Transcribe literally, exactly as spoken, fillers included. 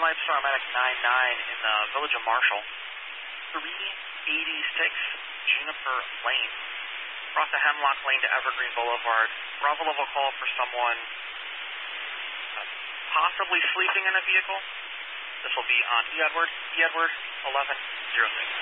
Lights Paramedic nine nine in the village of Marshall. three eighty-six Juniper Lane. Across the Hemlock Lane to Evergreen Boulevard. Bravo level call for someone uh, possibly sleeping in a vehicle. This will be on E. Edward, E. Edward, eleven oh six.